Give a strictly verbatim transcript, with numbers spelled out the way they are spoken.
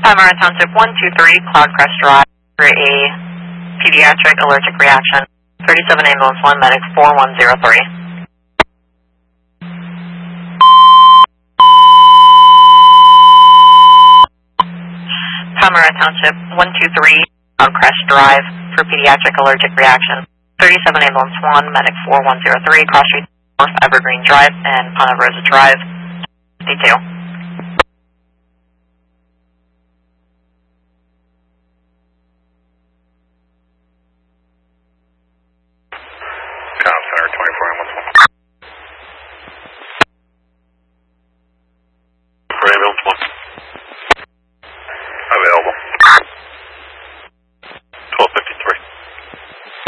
Palmyra Township one two three, Cloudcrest Drive for a pediatric allergic reaction. thirty-seven ambulance one, medic four one zero three. Palmyra Township one two three, Cloudcrest Drive for pediatric allergic reaction. thirty-seven ambulance one, medic four one zero three, Cross Street North Evergreen Drive and Ponte Rosa Drive. fifty-two. Town Center twenty-four ambulance one.